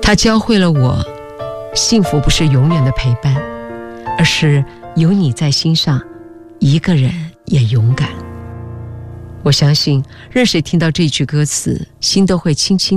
它教会了我，幸福不是永远的陪伴，而是有你在心上，一个人也勇敢。我相信任谁听到这句歌词，心都会轻轻